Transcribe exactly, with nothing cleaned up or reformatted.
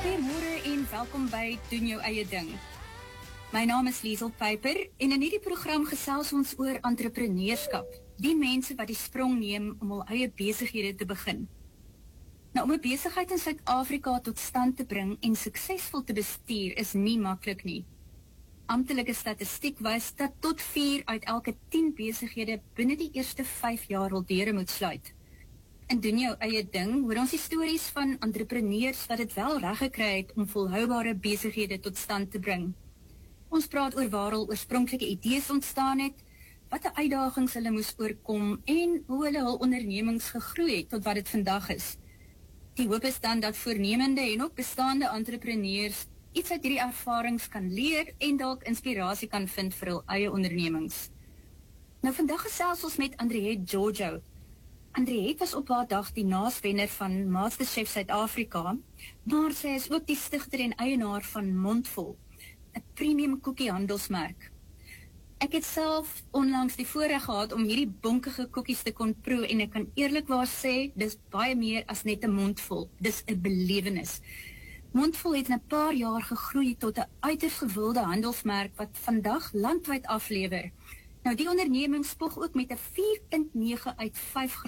Goeiemôre en welkom by Doen Jou Eie Ding. My naam is Liesel Pijper en in hierdie program gesels ons oor entrepreneurskap, die mense wat die sprong neem om hul eie besighede te begin. Nou, om 'n besigheid in Suid-Afrika tot stand te bring en suksesvol te bestuur is nie maklik nie. Amptelike statistiek wys dat tot vier uit elke tien besighede binne die eerste vyf jaar hul deure moet sluit. En Doen Jou Eie Ding, hoor ons die stories van entrepreneurs wat het wel reg gekry het om volhoubare besighede tot stand te bring. Ons praat oor waar hul oorspronklike idees ontstaan het, wat die uitdagings hulle moes oorkom en hoe hulle hul ondernemings gegroei het tot wat het vandag is. Die hoop is dan dat voornemende en ook bestaande entrepreneurs iets uit hierdie ervarings kan leer en dalk inspirasie kan vind vir hul eie ondernemings. Nou vandag gesels ons met Andriette Giorgio. Andriette was op haar dag die naaswenner van Masterchef Suid-Afrika, maar sy is ook die stigter en eienaar van Mondvol, 'n premium koekie handelsmerk. Ek het self onlangs die voorreg gehad om hierdie bonkige koekies te kon proe en ek kan eerlikwaar sê, dis baie meer as net 'n mondvol, dis 'n belewenis. Mondvol het in 'n paar jaar gegroei tot 'n uiters gewilde handelsmerk wat vandag landwyd aflewer. Nou die onderneming spog ook met 'n vier komma nege uit vyf